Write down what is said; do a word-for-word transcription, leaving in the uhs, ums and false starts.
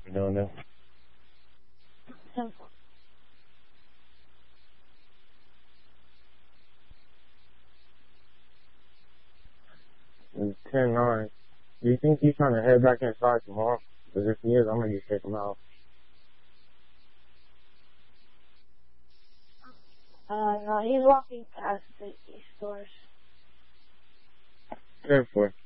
You don't know? Simple. It's ten nine. Do you think he's trying to head back inside tomorrow? Because if he is, I'm going to just take him out. Uh, no, he's walking past the stores. ten four.